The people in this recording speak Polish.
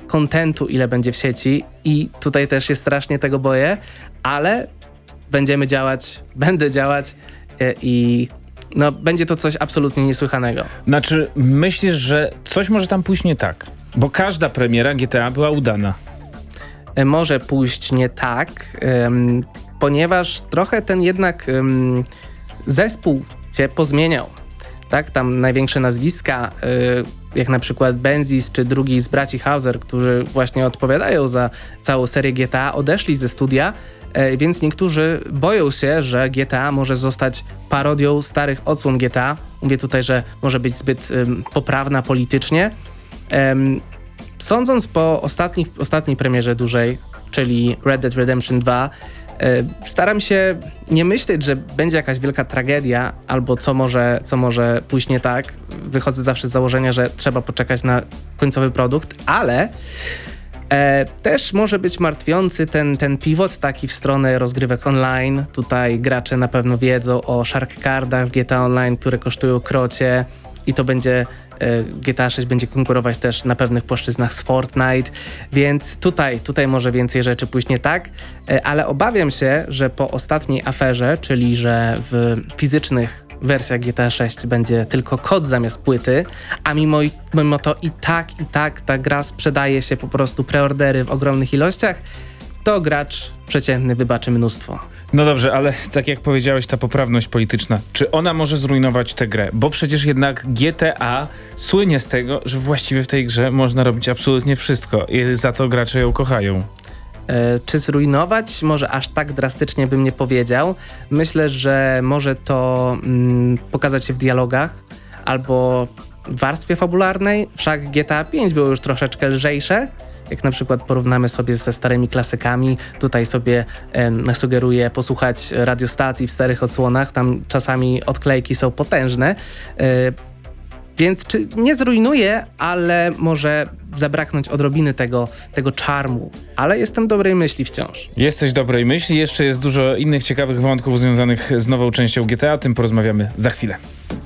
kontentu, ile będzie w sieci i tutaj też się strasznie tego boję, ale będę działać i no, będzie to coś absolutnie niesłychanego. Znaczy, myślisz, że coś może tam pójść nie tak? Bo każda premiera GTA była udana. Może pójść nie tak, ponieważ trochę ten jednak zespół się pozmieniał. Tak, tam największe nazwiska, jak na przykład Benzis czy drugi z braci Hauser, którzy właśnie odpowiadają za całą serię GTA, odeszli ze studia, więc niektórzy boją się, że GTA może zostać parodią starych odsłon GTA. Mówię tutaj, że może być zbyt poprawna politycznie. Sądząc po ostatniej premierze dużej, czyli Red Dead Redemption 2, staram się nie myśleć, że będzie jakaś wielka tragedia albo co może pójść nie tak. Wychodzę zawsze z założenia, że trzeba poczekać na końcowy produkt, ale też może być martwiący ten pivot taki w stronę rozgrywek online. Tutaj gracze na pewno wiedzą o Shark Cardach w GTA Online, które kosztują krocie i to będzie GTA 6 będzie konkurować też na pewnych płaszczyznach z Fortnite, więc tutaj może więcej rzeczy pójść nie tak, ale obawiam się, że po ostatniej aferze, czyli że w fizycznych wersjach GTA 6 będzie tylko kod zamiast płyty, a mimo to i tak ta gra sprzedaje się po prostu preordery w ogromnych ilościach, to gracz przeciętny wybaczy mnóstwo. No dobrze, ale tak jak powiedziałeś, ta poprawność polityczna, czy ona może zrujnować tę grę? Bo przecież jednak GTA słynie z tego, że właściwie w tej grze można robić absolutnie wszystko i za to gracze ją kochają. Czy zrujnować? Może aż tak drastycznie bym nie powiedział. Myślę, że może to pokazać się w dialogach albo w warstwie fabularnej. Wszak GTA 5 było już troszeczkę lżejsze. Jak na przykład porównamy sobie ze starymi klasykami, tutaj sobie sugeruję posłuchać radiostacji w starych odsłonach, tam czasami odklejki są potężne. Więc czy nie zrujnuje, ale może zabraknąć odrobiny tego czarmu. Ale jestem dobrej myśli wciąż. Jesteś dobrej myśli, jeszcze jest dużo innych ciekawych wątków związanych z nową częścią GTA, o tym porozmawiamy za chwilę.